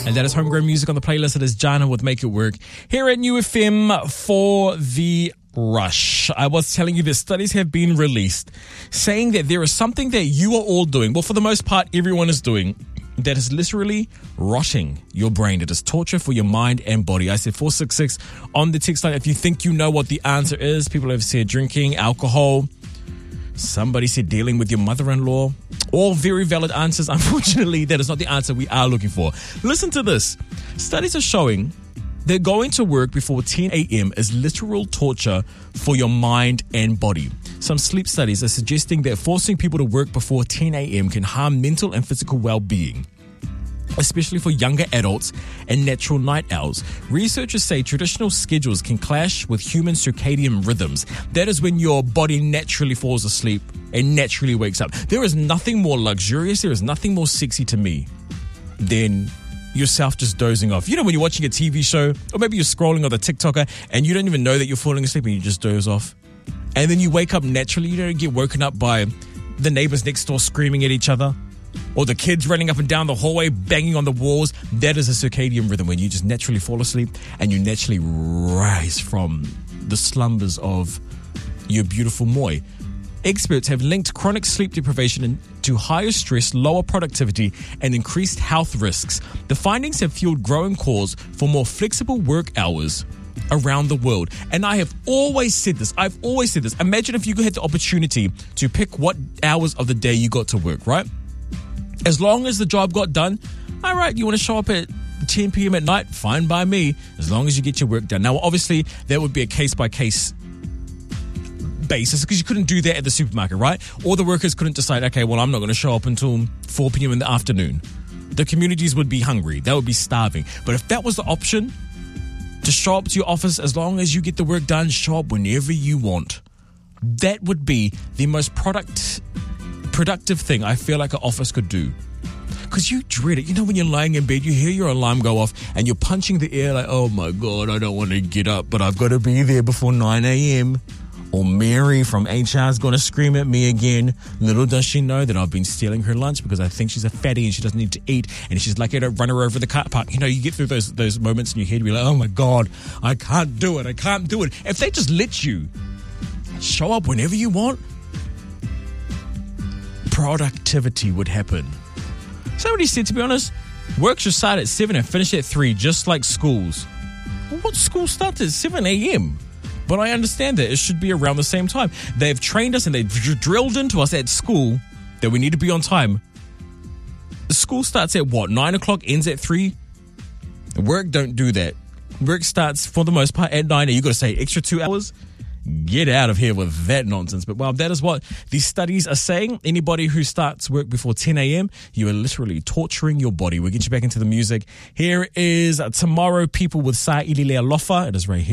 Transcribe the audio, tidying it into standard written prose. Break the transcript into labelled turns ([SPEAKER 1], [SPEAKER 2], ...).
[SPEAKER 1] And that is Homegrown Music on the playlist. It is Jana with Make It Work here at New FM for the rush. I was telling you that studies have been released saying that there is something that you are all doing. Well, for the most part, everyone is doing that is literally rotting your brain. It is torture for your mind and body. I said 466 on the text line. If you think you know what the answer is, people have said drinking, alcohol. Somebody said dealing with your mother-in-law. All very valid answers. Unfortunately, that is not the answer we are looking for. Listen to this. Studies are showing that going to work before 10 a.m. is literal torture for your mind and body. Some sleep studies are suggesting that forcing people to work before 10 a.m. can harm mental and physical well-being, especially for younger adults and natural night owls. Researchers say traditional schedules can clash with human circadian rhythms. That is when your body naturally falls asleep and naturally wakes up. There is nothing more luxurious, there is nothing more sexy to me than yourself just dozing off. You know, when you're watching a TV show, or maybe you're scrolling on the TikToker and you don't even know that you're falling asleep and you just doze off. And then you wake up naturally. You don't get woken up by the neighbors next door screaming at each other, or the kids running up and down the hallway, banging on the walls. That is a circadian rhythm when you just naturally fall asleep and you naturally rise from the slumbers of your beautiful moi. Experts have linked chronic sleep deprivation to higher stress, lower productivity, and increased health risks. The findings have fueled growing calls for more flexible work hours around the world. And I have always said this. Imagine if you had the opportunity to pick what hours of the day you got to work, right? As long as the job got done, all right, you want to show up at 10 p.m. at night, fine by me, as long as you get your work done. Now, obviously, there would be a case-by-case basis because you couldn't do that at the supermarket, right? Or the workers couldn't decide, okay, well, I'm not going to show up until 4 p.m. in the afternoon. The communities would be hungry. They would be starving. But if that was the option, to show up to your office as long as you get the work done, show up whenever you want, that would be the most productive thing I feel like an office could do. Because you dread it. You know, when you're lying in bed, you hear your alarm go off and you're punching the air like, oh my God, I don't want to get up, but I've got to be there before 9 a.m. Or Mary from HR is going to scream at me again. Little does she know that I've been stealing her lunch because I think she's a fatty and she doesn't need to eat. And she's lucky I don't run her over the car park. You know, you get through those moments in your head where you're like, oh my God, I can't do it. If they just let you show up whenever you want, productivity would happen. Somebody said, to be honest, work should start at 7 and finish at 3, just like schools. Well, what school starts at 7 a.m.? But I understand that it should be around the same time. They've trained us and they've drilled into us at school that we need to be on time. The school starts at what? 9 o'clock, ends at 3? Work don't do that. Work starts for the most part at 9 and you got to say extra 2 hours? Get out of here with that nonsense. But well, that is what these studies are saying. Anybody who starts work before 10 a.m., you are literally torturing your body. We'll get you back into the music. Here is Tomorrow People with Sa Ilile Alofa. It is right here.